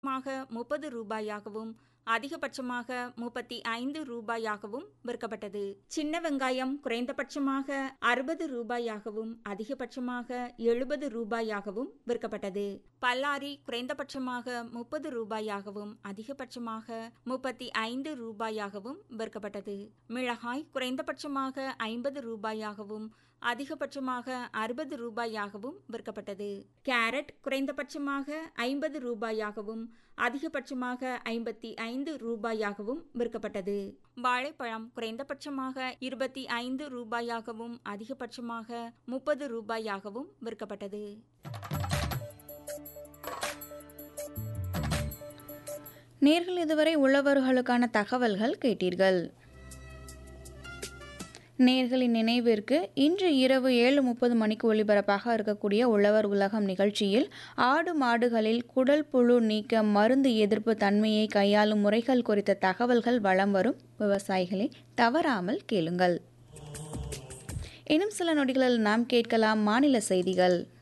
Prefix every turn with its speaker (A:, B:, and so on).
A: 30 ரூபாயாகவும் அதிகபட்சமாக 35 ரூபாயாகவும் விற்கப்பட்டது. சின்ன வெங்காயம் குறைந்தபட்சமாக 60 ரூபாயாகவும் அதிகபட்சமாக 70 ரூபாயாகவும் விற்கப்பட்டது. பல்லாரி குறைந்தபட்சமாக 30 ரூபாயாகவும் அதிகபட்சமாக 35 ரூபாயாகவும் விற்கப்பட்டது. மிளகாய் குறைந்தபட்சமாக 50 ரூபாயாகவும் அதிகபட்சமாக 60 ரூபாயாகவும் விற்கப்பட்டது. கேரட் குறைந்தபட்சமாக 50 ரூபாயாகவும் அதிகபட்சமாக 55 ரூபாயாகவும் விற்கப்பட்டது. வாழைப்பழம் குறைந்தபட்சமாக 25 ரூபாயாகவும் அதிகபட்சமாக 30 ரூபாயாகவும் விற்கப்பட்டது.
B: நேர்கள் இதுவரை உழவர்களுக்கான தகவல்கள் கேட்டீர்கள். நேர்களின் நினைவிற்கு இன்று இரவு 7:30 மணிக்கு ஒலிபரப்பாக இருக்கக்கூடிய உழவர் உலகம் நிகழ்ச்சியில் ஆடு மாடுகளில் குடல் புழு நீக்க மருந்து எதிர்ப்பு தன்மையை கையாளும் முறைகள் குறித்த தகவல்கள் வலம் வரும். விவசாயிகளை தவறாமல் கேளுங்கள். இன்னும் சில நொடிகளில் நாம் கேட்கலாம் மாநில செய்திகள்.